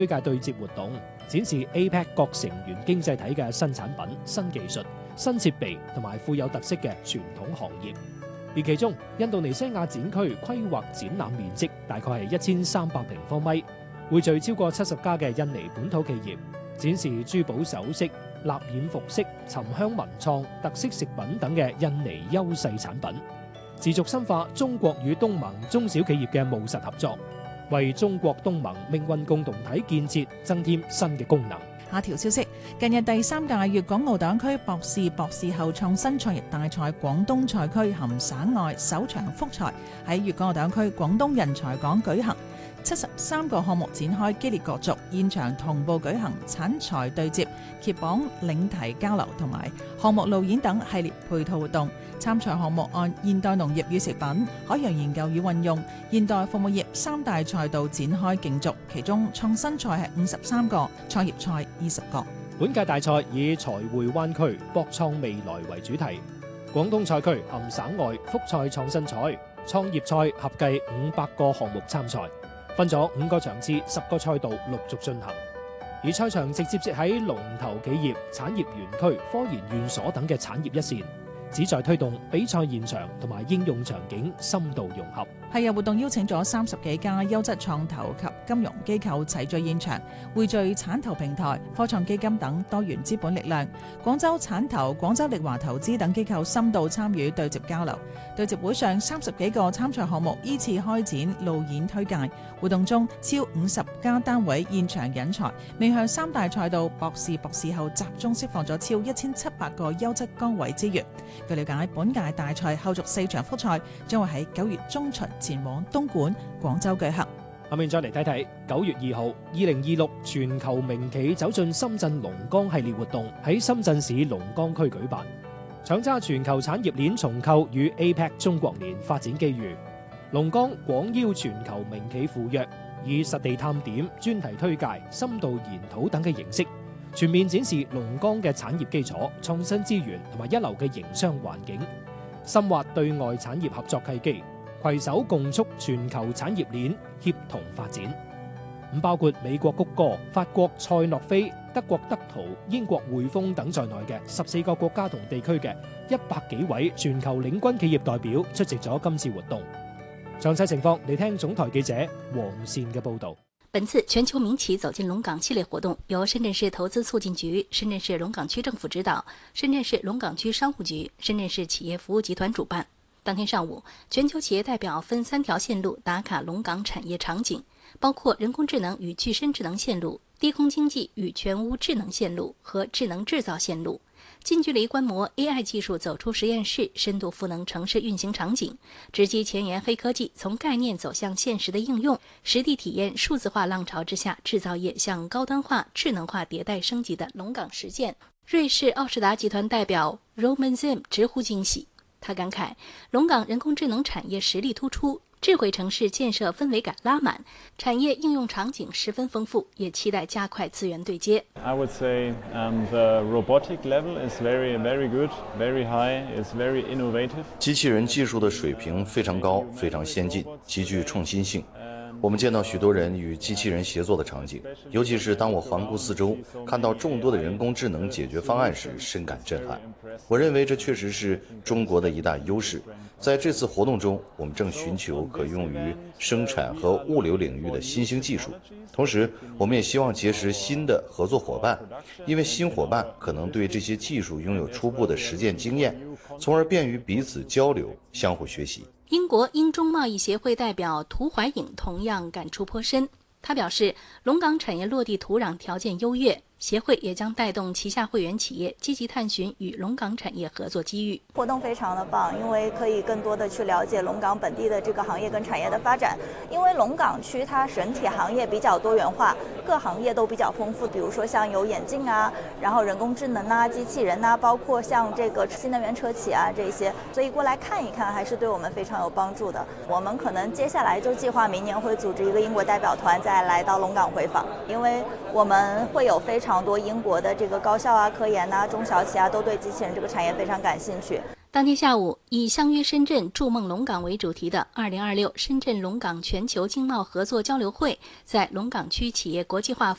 推介對接活動，展示 APEC 各成員經濟體嘅新產品、新技術、新設備同埋富有特色嘅傳統行業。而其中，印度尼西亞展區規劃展覽面積大概係1300平方米，匯聚超過70家嘅印尼本土企業，展示珠寶首飾、蠟染服飾、沉香文創、特色食品等嘅印尼優勢產品，持續深化中國與東盟中小企業嘅務實合作，為中國東盟命運共同體建設增添新嘅功能。 下條消息，近日第3屆粵港澳大灣區博士後創新創業大賽廣東賽區含省外首場複賽喺粵港澳大灣區廣東人才港舉行。73個項目展開激烈角逐，現場同步舉行產才對接、揭榜領題交流同埋項目路演等系列配套活動。參賽項目按現代農業與食品、海洋研究與運用、現代服務業3大賽道展開競逐，其中創新賽係53個，創業賽20個。 本屆大賽以財匯灣區博創未來為主題，廣東賽區含省外複賽創新賽、創業賽合計500個項目參賽。分咗5個場次、10個賽道陸續進行，而賽場直接設喺龍頭企業、產業園區、科研院所等嘅產業一線，旨在推動比賽現場同埋應用場景深度融合。 係啊，活動邀請咗30幾家優質創投及金融機構齊聚現場，匯聚產投平台、科創基金等多元資本力量。廣州產投、廣州力華投資等機構深度參與對接交流。對接會上30幾個參賽項目依次開展路演推介。活動中超50家單位現場引才，面向3大賽道博士後集中釋放咗超1700個優質崗位資源。據了解，本屆大賽後續4場複賽將會喺9月中旬前往東莞、廣州舉行。 下面再嚟睇睇9月2號2026全球名企走進深圳龍崗系列活動喺深圳市龍崗區舉辦，搶揸全球產業鏈重構與 APEC 中國年發展機遇。龍崗廣邀全球名企赴約，以實地探點、專題推介、深度研討等嘅形式，全面展示龍崗嘅產業基礎、創新資源同埋一流嘅營商環境，深挖對外產業合作契機，攜手共促全球產業鏈協同發展。包括美國谷歌、法國賽諾菲、德國德圖、英國匯豐等在內嘅14個國家同地區嘅100幾位全球領軍企業代表出席咗今次活動。詳細情況，你聽總台記者黃善嘅報道。 本次全球民企走进龙岗系列活动由深圳市投资促进局、深圳市龙岗区政府指导，深圳市龙岗区商务局、深圳市企业服务集团主办。当天上午，全球企业代表分3条线路打卡龙岗产业场景，包括人工智能与具身智能线路、低空经济与全屋智能线路和智能制造线路。近距离观摩 AI 技术走出实验室，深度赋能城市运行场景，直击前沿黑科技从概念走向现实的应用，实地体验数字化浪潮之下制造业向高端化、智能化迭代升级的龙岗实践。瑞士奥士达集团代表 Roman Zim 直呼惊喜，他感慨龙岗人工智能产业实力突出，智慧城市建设氛围感拉满，产业应用场景十分丰富，也期待加快资源对接。 I would say the robotic level is very good, very high, it's very innovative. 机器人技术的水平非常高，非常先进，极具创新性。我们见到许多人与机器人协作的场景，尤其是当我环顾四周，看到众多的人工智能解决方案时，深感震撼。我认为这确实是中国的一大优势。在这次活动中，我们正寻求可用于生产和物流领域的新兴技术，同时我们也希望结识新的合作伙伴，因为新伙伴可能对这些技术拥有初步的实践经验，从而便于彼此交流，相互学习。 英国英中贸易协会代表涂怀颖同样感触颇深，他表示，龙岗产业落地土壤条件优越，协会也将带动旗下会员企业积极探寻与龙岗产业合作机遇。 活动非常的棒，因为可以更多的去了解龙岗本地的这个行业跟产业的发展。因为龙岗区它整体行业比较多元化，各行业都比较丰富，比如说像有眼镜啊，然后人工智能啊、机器人啊，包括像这个新能源车企啊这些，所以过来看一看还是对我们非常有帮助的。我们可能接下来就计划明年会组织一个英国代表团再来到龙岗回访，因为我们会有非常多英国的这个高校啊、科研啊、中小企啊都对机器人这个产业非常感兴趣。 当天下午，以“相约深圳，筑梦龙岗”为主题的2026深圳龙岗全球经贸合作交流会在龙岗区企业国际化